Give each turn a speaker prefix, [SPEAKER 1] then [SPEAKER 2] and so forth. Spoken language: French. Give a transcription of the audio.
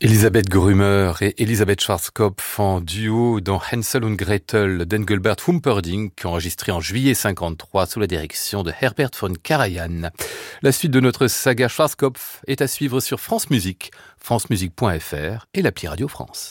[SPEAKER 1] Elisabeth Grümer et Elisabeth Schwarzkopf en duo dans Hansel und Gretel d'Engelbert Humperdinck, enregistré en juillet 53 sous la direction de Herbert von Karajan. La suite de notre saga Schwarzkopf est à suivre sur France Musique, francemusique.fr et l'appli Radio France.